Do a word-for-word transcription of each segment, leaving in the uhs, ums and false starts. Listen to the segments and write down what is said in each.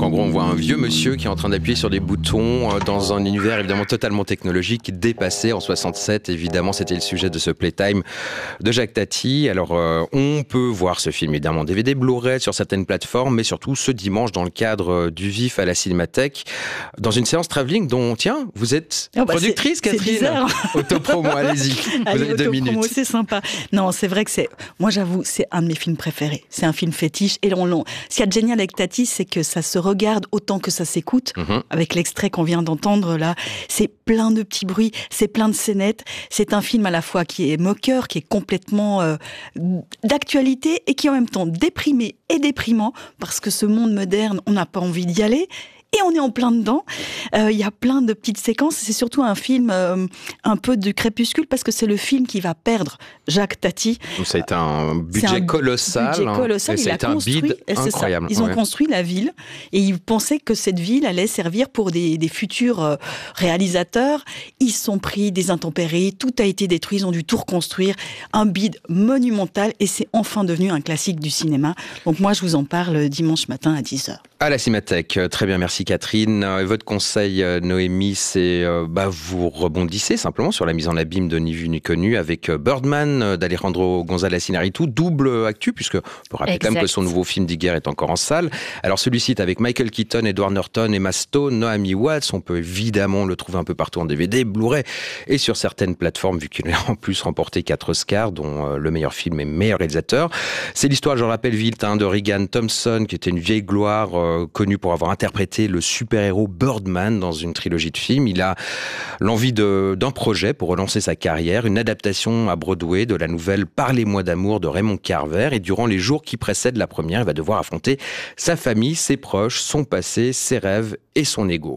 en gros, on voit un vieux monsieur qui est en train d'appuyer sur des boutons euh, dans un univers évidemment totalement technologique, dépassé en soixante-sept. Évidemment, c'était le sujet de ce Playtime de Jacques Tati. Alors, euh, on peut voir ce film évidemment en D V D, Blu-ray sur certaines plateformes, mais surtout ce dimanche dans le cadre du V I F à la Cinémathèque, dans une séance travelling dont, tiens, vous êtes oh bah productrice, c'est, Catherine. C'est Autopromo, allez-y. Vous Allez, avez deux minutes. C'est sympa. Non, c'est vrai que c'est, moi j'avoue, c'est un de mes films préférés. C'est un film fétiche. Et on, on, ce qu'il y a de génial avec Tati, c'est que ça se regarde autant que ça s'écoute. Mm-hmm. Avec l'extrait qu'on vient d'entendre là, c'est plein de petits bruits, c'est plein de scénettes. C'est un film à la fois qui est moqueur, qui est complètement euh, d'actualité et qui est en même temps déprimé et déprimant parce que ce monde moderne, on n'a pas envie d'y aller. Et on est en plein dedans. Il euh, y a plein de petites séquences. C'est surtout un film euh, un peu de crépuscule parce que c'est le film qui va perdre Jacques Tati. Donc ça a été un budget un colossal. Budget colossal. Hein, il ça a a été construit, un bide incroyable. Ils ont ouais. construit la ville et ils pensaient que cette ville allait servir pour des, des futurs euh, réalisateurs. Ils se sont pris des intempéries. Tout a été détruit. Ils ont dû tout reconstruire. Un bide monumental et c'est enfin devenu un classique du cinéma. Donc moi, je vous en parle dimanche matin à dix heures. À la Cinémathèque. Très bien, merci Catherine. Votre conseil, Noémie, c'est euh, bah, vous rebondissez simplement sur la mise en abîme de Ni vu ni connu avec Birdman d'Alejandro González Iñárritu, double actu, puisque on peut rappeler exact. Quand même que son nouveau film Digger est encore en salle. Alors celui-ci est avec Michael Keaton, Edward Norton, Emma Stone, Naomi Watts. On peut évidemment le trouver un peu partout en D V D, Blu-ray et sur certaines plateformes, vu qu'il a en plus remporté quatre Oscars, dont euh, le meilleur film et meilleur réalisateur. C'est l'histoire, je le rappelle vite, hein, de Regan Thompson, qui était une vieille gloire euh, connu pour avoir interprété le super-héros Birdman dans une trilogie de films. Il a l'envie de, d'un projet pour relancer sa carrière, une adaptation à Broadway de la nouvelle Parlez-moi d'amour de Raymond Carver. Et durant les jours qui précèdent la première, il va devoir affronter sa famille, ses proches, son passé, ses rêves et son ego.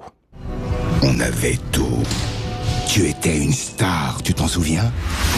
On avait tout. Tu étais une star, tu t'en souviens ?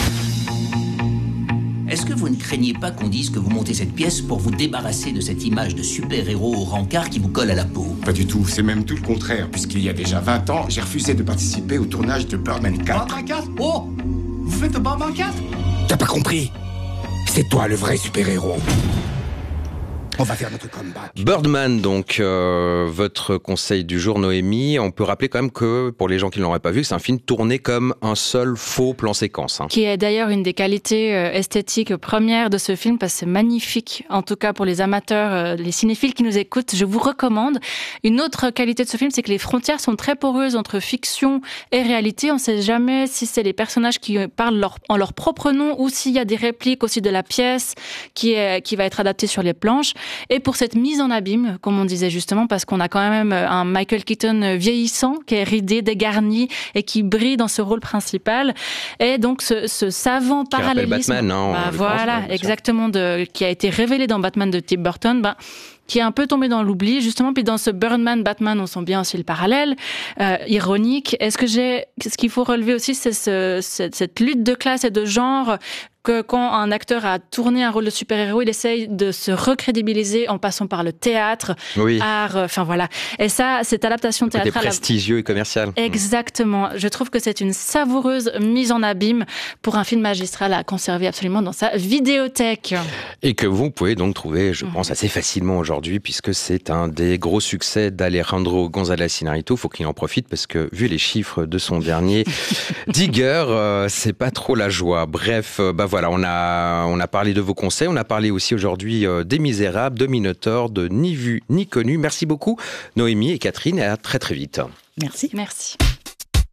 Est-ce que vous ne craignez pas qu'on dise que vous montez cette pièce pour vous débarrasser de cette image de super-héros au rencard qui vous colle à la peau ? Pas du tout, c'est même tout le contraire, puisqu'il y a déjà vingt ans, j'ai refusé de participer au tournage de Birdman quatre. Birdman quatre ? Oh ! Vous faites de Birdman quatre ? T'as pas compris ? C'est toi le vrai super-héros. On va faire notre comeback. Birdman, donc, euh, votre conseil du jour, Noémie. On peut rappeler quand même que, pour les gens qui ne l'auraient pas vu, c'est un film tourné comme un seul faux plan séquence. Hein. Qui est d'ailleurs une des qualités euh, esthétiques premières de ce film, parce que c'est magnifique. En tout cas, pour les amateurs, euh, les cinéphiles qui nous écoutent, je vous recommande. Une autre qualité de ce film, c'est que les frontières sont très poreuses entre fiction et réalité. On ne sait jamais si c'est les personnages qui parlent leur, en leur propre nom ou s'il y a des répliques aussi de la pièce qui, est, qui va être adaptée sur les planches. Et pour cette mise en abîme, comme on disait justement, parce qu'on a quand même un Michael Keaton vieillissant, qui est ridé, dégarni et qui brille dans ce rôle principal. Et donc ce, ce savant qui parallélisme, Batman, hein, bah, voilà, pense, ouais, exactement, de, qui a été révélé dans Batman de Tim Burton, bah, qui est un peu tombé dans l'oubli, justement. Puis dans ce Birdman, Batman, on sent bien aussi le parallèle, euh, ironique. Est-ce que j'ai, ce qu'il faut relever aussi, c'est ce, cette, cette lutte de classe et de genre, que quand un acteur a tourné un rôle de super-héros, il essaye de se recrédibiliser en passant par le théâtre, oui. art, enfin voilà. Et ça, cette adaptation le côté théâtrale... prestigieux et commercial. Exactement. Je trouve que c'est une savoureuse mise en abîme pour un film magistral à conserver absolument dans sa vidéothèque. Et que vous pouvez donc trouver, je pense, assez facilement aujourd'hui, puisque c'est un des gros succès d'Alejandro González Iñárritu. Il faut qu'il en profite, parce que vu les chiffres de son dernier Digger, euh, c'est pas trop la joie. Bref, euh, bah voilà, on a, on a parlé de vos conseils, on a parlé aussi aujourd'hui euh, des Misérables, de Minotaur, de Ni vu ni connu. Merci beaucoup Noémie et Catherine, et à très très vite. Merci. Merci.